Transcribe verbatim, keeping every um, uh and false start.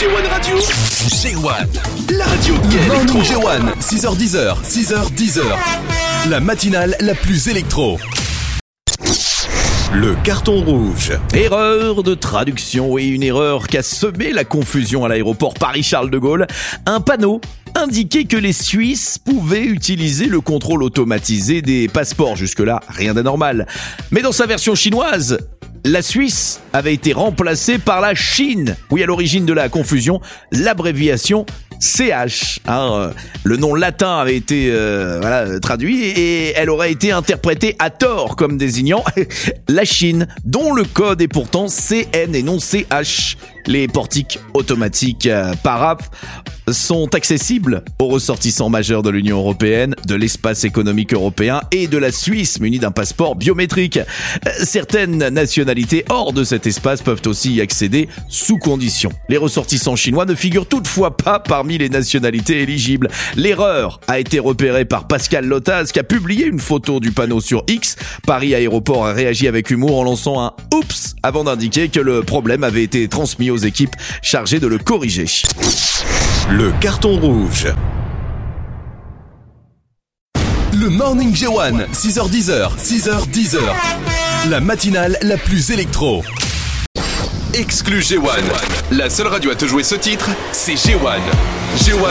G un Radio, G un, la radio électro. G un, six heures dix, six heures dix. La matinale la plus électro. Le carton rouge. Erreur de traduction et une erreur qui a semé la confusion à l'aéroport Paris-Charles de Gaulle. Un panneau indiquait que les Suisses pouvaient utiliser le contrôle automatisé des passeports. Jusque-là, rien d'anormal. Mais dans sa version chinoise, la Suisse avait été remplacée par la Chine. Oui, à l'origine de la confusion, l'abréviation C H. Hein, le nom latin avait été euh, voilà, traduit et elle aurait été interprétée à tort comme désignant la Chine, dont le code est pourtant C N et non C H. Les portiques automatiques euh, paraphes sont accessibles aux ressortissants majeurs de l'Union européenne, de l'espace économique européen et de la Suisse munie d'un passeport biométrique. Certaines nationalités hors de cet espace peuvent aussi y accéder sous condition. Les ressortissants chinois ne figurent toutefois pas parmi les nationalités éligibles. L'erreur a été repérée par Pascal Lotaz qui a publié une photo du panneau sur X. Paris Aéroport a réagi avec humour en lançant un « oups » avant d'indiquer que le problème avait été transmis aux équipes chargées de le corriger. Le carton rouge. Le Morning G un, six heures dix, six heures dix. La matinale la plus électro. Exclu G un. La seule radio à te jouer ce titre, c'est G un. G un.